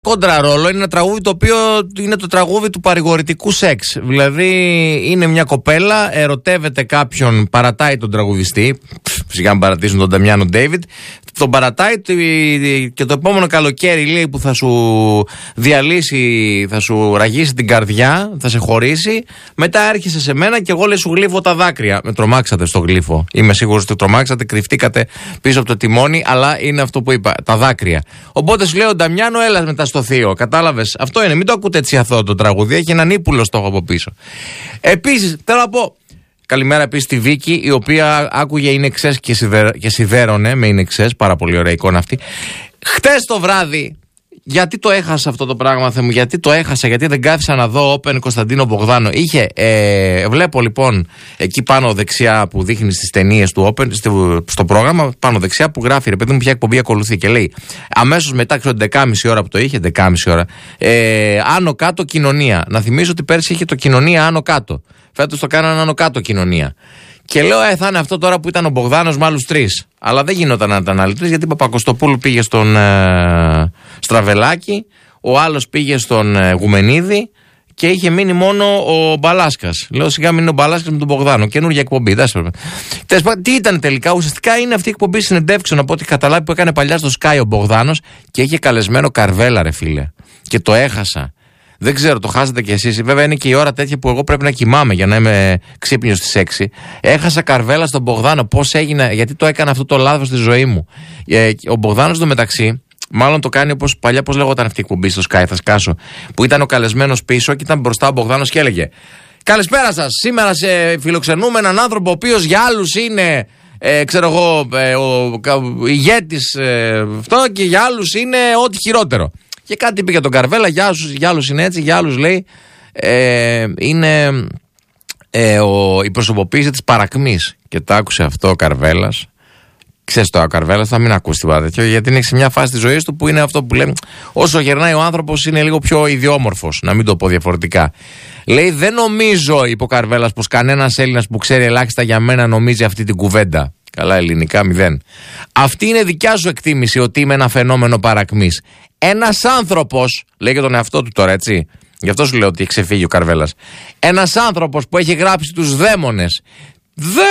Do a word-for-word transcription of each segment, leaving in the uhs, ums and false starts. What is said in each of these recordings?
Κοντραρόλο είναι ένα τραγούδι το οποίο είναι το τραγούδι του παρηγορητικού σεξ. Δηλαδή είναι μια κοπέλα, ερωτεύεται κάποιον, παρατάει τον τραγουδιστή. Φυσικά με παρατήσουν τον Νταμιάνο Ντέιβιντ. Τον παρατάει και το επόμενο καλοκαίρι λέει που θα σου διαλύσει, θα σου ραγίσει την καρδιά, θα σε χωρίσει. Μετά έρχεσαι σε μένα και εγώ λέει σου γλύφω τα δάκρυα. Με τρομάξατε στο γλύφο. Είμαι σίγουρος ότι τρομάξατε, κρυφτήκατε πίσω από το τιμόνι, αλλά είναι αυτό που είπα, τα δάκρυα. Οπότε σου λέει ο Νταμιάνο, έλα μετά στο θείο. Κατάλαβες. Αυτό είναι. Μην το ακούτε έτσι αυτό το τραγούδι. Έχει έναν ύπουλο στόχο από πίσω. Επίσης, θέλω να πω. Καλημέρα επίσης στη Βίκη, η οποία άκουγε είναι εξές και, σιδε... και σιδέρωνε με είναι εξές. Πάρα πολύ ωραία εικόνα αυτή. Χτες το βράδυ, γιατί το έχασα αυτό το πράγμα, Θεέ μου, γιατί το έχασα, γιατί δεν κάθισα να δω Open Κωνσταντίνο Μπογδάνο. Είχε, ε, βλέπω λοιπόν εκεί πάνω δεξιά που δείχνει στις ταινίες του Open, στο πρόγραμμα, πάνω δεξιά που γράφει ρε παιδί μου ποια εκπομπή ακολουθεί και λέει αμέσως μετά, ξέρω, δεκάμιση ώρα που το είχε, δεκάμιση ώρα, ε, άνω κάτω κοινωνία. Να θυμίσω ότι πέρσι είχε το κοινωνία άνω κάτω. Φέτος το κάνανε άνω κάτω κοινωνία. Και λέω, ε, θα είναι αυτό τώρα που ήταν ο Μπογδάνος με άλλους τρεις. Αλλά δεν γινόταν να ήταν άλλοι τρεις, γιατί Παπακοστοπούλου πήγε στον ε, Στραβελάκη, ο άλλος πήγε στον ε, Γουμενίδη και είχε μείνει μόνο ο Μπαλάσκας. Λέω, σιγά μείνει ο Μπαλάσκας με τον Μπογδάνο. Καινούργια εκπομπή. Τι ήταν τελικά, ουσιαστικά είναι αυτή η εκπομπή συνεντεύξεων από ό,τι καταλάβει που έκανε παλιά στο Sky ο Μπογδάνος και είχε καλεσμένο Καρβέλα, ρε φίλε. Και το έχασα. Δεν ξέρω, το χάσατε κι εσείς. Βέβαια είναι και η ώρα τέτοια που εγώ πρέπει να κοιμάμαι για να είμαι ξύπνιος στις έξι. Έχασα Καρβέλα στον Μπογδάνο. Πώς έγινε, γιατί το έκανα αυτό το λάθος στη ζωή μου. Ε, ο Μπογδάνος στο μεταξύ, μάλλον το κάνει όπως παλιά, πώς λέγονταν αυτή η εκπομπή στο Sky, θα σκάσω. Που ήταν ο καλεσμένος πίσω και ήταν μπροστά ο Μπογδάνος και έλεγε: καλησπέρα σας. Σήμερα σε φιλοξενούμε έναν άνθρωπο ο οποίος για άλλους είναι. Ε, ξέρω εγώ, ε, ο, ο ηγέτης ε, αυτό και για άλλους είναι ό,τι χειρότερο. Και κάτι είπε για τον Καρβέλα, για άλλους, για άλλους είναι έτσι, για άλλους λέει ε, είναι ε, ο, η προσωποποίηση της παρακμής. Και το άκουσε αυτό ο Καρβέλας. Ξέρεις το ο Καρβέλας θα μην ακούσει τίποτα τέτοιο, γιατί είναι σε μια φάση της ζωής του που είναι αυτό που λέμε όσο γερνάει ο άνθρωπος είναι λίγο πιο ιδιόμορφος, να μην το πω διαφορετικά. Λέει, δεν νομίζω, είπε ο Καρβέλας, πως κανένας Έλληνας που ξέρει ελάχιστα για μένα νομίζει αυτή την κουβέντα. Καλά ελληνικά, μηδέν. Αυτή είναι δικιά σου εκτίμηση ότι είμαι ένα φαινόμενο παρακμής. Ένας άνθρωπος, λέει και τον εαυτό του τώρα, έτσι. Γι' αυτό σου λέω ότι έχει ξεφύγει ο Καρβέλας. Ένας άνθρωπος που έχει γράψει τους δαίμονες. Δαίμονες!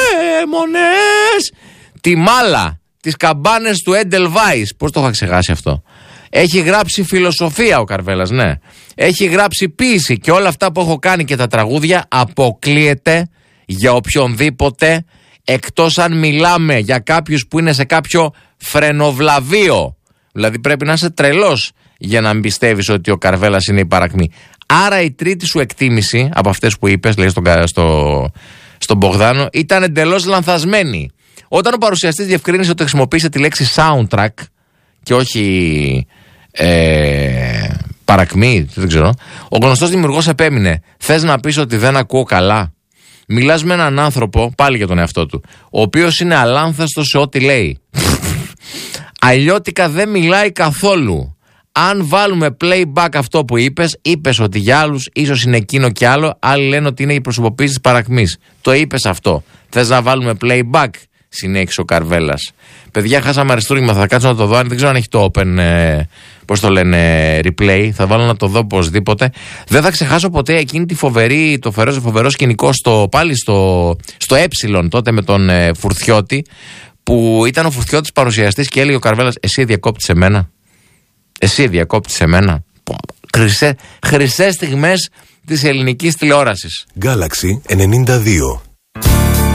Τη μάλα, τις καμπάνες του Έντελβάις. Πώς το είχα ξεχάσει αυτό. Έχει γράψει φιλοσοφία ο Καρβέλας, ναι. Έχει γράψει ποίηση και όλα αυτά που έχω κάνει και τα τραγούδια αποκλείεται για οποιονδήποτε, εκτός αν μιλάμε για κάποιους που είναι σε κάποιο φρενοβλαβείο. Δηλαδή πρέπει να είσαι τρελός για να μην πιστεύεις ότι ο Καρβέλας είναι η παρακμή. Άρα η τρίτη σου εκτίμηση από αυτές που είπες, λέει στον, στο, στον Μπογδάνο, ήταν εντελώς λανθασμένη. Όταν ο παρουσιαστής διευκρίνησε ότι χρησιμοποίησε τη λέξη soundtrack και όχι ε, παρακμή, δεν ξέρω, ο γνωστός δημιουργός επέμεινε: θες να πεις ότι δεν ακούω καλά? Μιλάς με έναν άνθρωπο, πάλι για τον εαυτό του, ο οποίος είναι αλάνθαστος σε ό,τι λέει. Αλλιώτικα δεν μιλάει καθόλου. Αν βάλουμε playback αυτό που είπες, είπες ότι για άλλους ίσως είναι εκείνο και άλλο, άλλοι λένε ότι είναι η προσωποποίηση της παρακμής. Το είπες αυτό. Θες να βάλουμε playback? Συνέχισε ο Καρβέλας. Παιδιά, χάσαμε αριστούργημα, θα κάτσω να το δω. Αν δεν ξέρω αν έχει το open, ε, πώς το λένε, replay. Θα βάλω να το δω οπωσδήποτε. Δεν θα ξεχάσω ποτέ εκείνη τη φοβερή, το φοβερό, φοβερό σκηνικό στο, πάλι στο, στο ε, τότε με τον ε, Φουρτιώτη, που ήταν ο Φουρτιώτης παρουσιαστής και έλεγε ο Καρβέλας: εσύ διακόπτεις εμένα. Εσύ διακόπτεις εμένα. Χρυσές στιγμές της ελληνικής τηλεόρασης. Galaxy ενενήντα δύο.